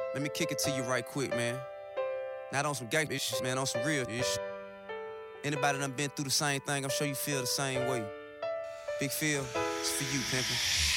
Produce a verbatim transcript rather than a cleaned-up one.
Let me kick it to you right quick, man. Not on some gangsta shit, man, on some real shit. Anybody done been through the same thing, I'm sure you feel the same way. Big Phil, it's for you, pimpin'.